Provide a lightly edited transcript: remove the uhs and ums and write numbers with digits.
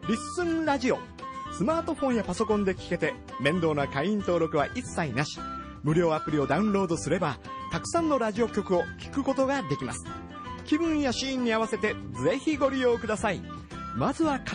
リッスンラジオ。スマートフォンやパソコンで聞けて、面倒な会員登録は一切なし。無料アプリをダウンロードすれば、たくさんのラジオ局を聞くことができます。気分やシーンに合わせてぜひご利用ください。まずは片